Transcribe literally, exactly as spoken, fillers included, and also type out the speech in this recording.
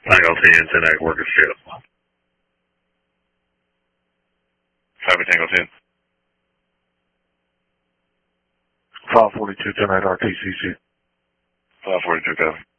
Tango ten, ten eight, working ship. Copy Tango ten. five forty-two, ten eight, R T C C. five forty-two, copy.